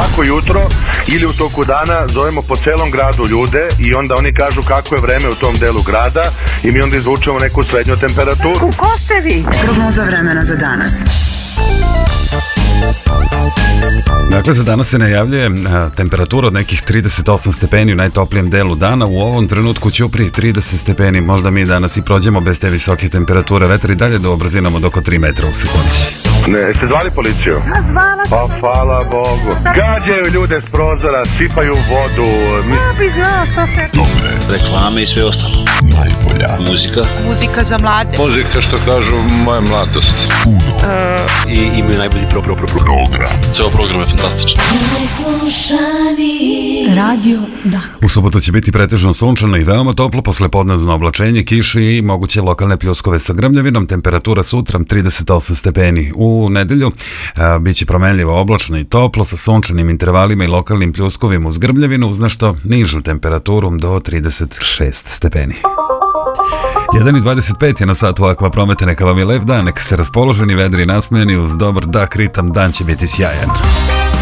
svako jutro ili u toku dana zovemo po celom gradu ljude i onda oni kažu kako je vreme u tom delu grada i mi onda izvučemo neku srednju temperaturu. Ko ste vi? Prognoza vremena za danas. Dakle, za danas se najavljuje temperatura od nekih 38 stepeni u najtoplijem delu dana. U ovom trenutku ćuprije 30 stepeni. Možda mi danas i prođemo bez te visoke temperature. Vetar i dalje do brzinom od oko 3 metra u sekundi. Ne, ste zvali policiju? Zvala Pa hvala Bogu. Gađaju ljude s prozora, sipaju vodu. bi znao što se... Dobre. Reklame i sve ostalo. Najbolja Muzika. Muzika za mlade. muzika, što kažu, moja mladost. I imaju najbolji program. Ceo program je fantastičan. Radio Da. U subotu će biti pretežno sunčano i veoma toplo, posle podnevno oblačenje, kiše i moguće lokalne pljuskove sa grmljavinom. Temperatura sutra 38 stepeni. U nedelju bit će promenljivo oblačno i toplo sa sunčanim intervalima i lokalnim pljuskovima uz grmljavinu, uz nešto nižu temperaturu do 36 stepeni. 1:25 je na satu Aqua Promete, neka vam je lep dan, neka ste raspoloženi, vedri, nasmejani, uz dobar dak ritam, dan će biti sjajan.